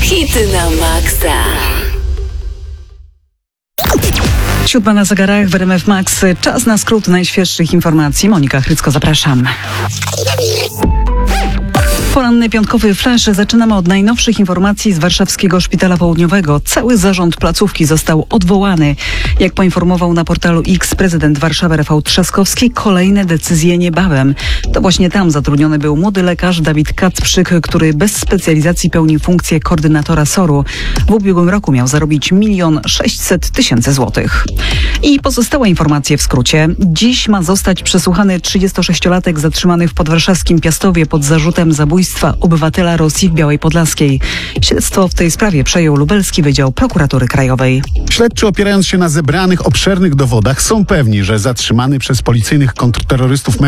Hity na maksa. 7 na zegarach w RMF Max. Czas na skrót najświeższych informacji. Monika Chrycko, zapraszam. Poranny piątkowy flash. Zaczynamy od najnowszych informacji z warszawskiego Szpitala Południowego. Cały zarząd placówki został odwołany. Jak poinformował na portalu X prezydent Warszawy Rafał Trzaskowski, kolejne decyzje niebawem. To właśnie tam zatrudniony był młody lekarz Dawid Kacprzyk, który bez specjalizacji pełni funkcję koordynatora SOR-u. W ubiegłym roku miał zarobić 1 600 000 złotych. I pozostałe informacje w skrócie. Dziś ma zostać przesłuchany 36-latek zatrzymany w podwarszawskim Piastowie pod zarzutem zabójstwa obywatela Rosji w Białej Podlaskiej. Śledztwo w tej sprawie przejął Lubelski Wydział Prokuratury Krajowej. Śledczy, opierając się na zebranych obszernych dowodach, są pewni, że zatrzymany przez policyjnych kontrterrorystów